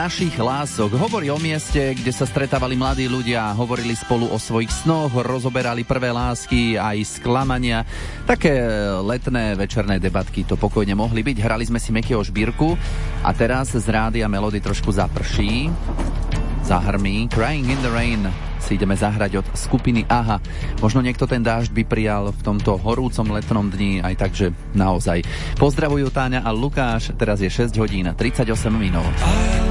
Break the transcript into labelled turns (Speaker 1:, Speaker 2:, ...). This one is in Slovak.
Speaker 1: našich lásoch. Hovorí o mieste, kde sa stretávali mladí ľudia, hovorili spolu o svojich snoch, rozoberali prvé lásky aj sklamania. Také letné večerné debatky to pokojne mohli byť. Hrali sme si Mekieho Žbírku a teraz z Rádia Melody trošku zaprší. Zahrmí. Crying in the Rain si ideme zahrať od skupiny AHA. Možno niekto ten dážď by prijal v tomto horúcom letnom dni, aj takže naozaj. Pozdravujú Táňa a Lukáš, teraz je 6 hodín 38 minút.